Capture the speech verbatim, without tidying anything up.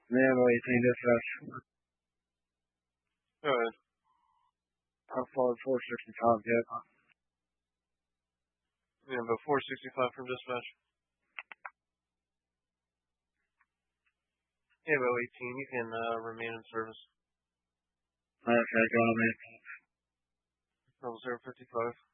Nano eighteen dispatch. Go ahead. I'm following four sixty-five, yep. Yeah, about four sixty-five from dispatch. Yeah, about eighteen. You can uh, remain in service. Okay, go on, man. Level zero fifty-five.